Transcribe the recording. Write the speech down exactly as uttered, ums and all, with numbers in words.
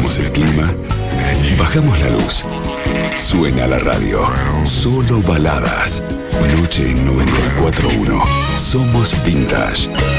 Cambiamos el clima, bajamos la luz. Suena la radio. Solo baladas. Noche en noventa y cuatro punto uno. Somos Vintage.